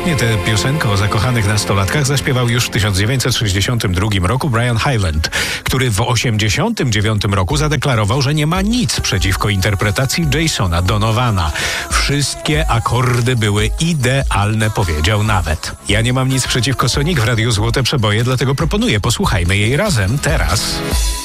Ostatnie tę piosenkę o zakochanych nastolatkach zaśpiewał już w 1962 roku Brian Hyland, który w 1989 roku zadeklarował, że nie ma nic przeciwko interpretacji Jasona Donovana. Wszystkie akordy były idealne, powiedział nawet. Ja nie mam nic przeciwko Sonic w Radiu Złote Przeboje, dlatego proponuję, posłuchajmy jej razem teraz.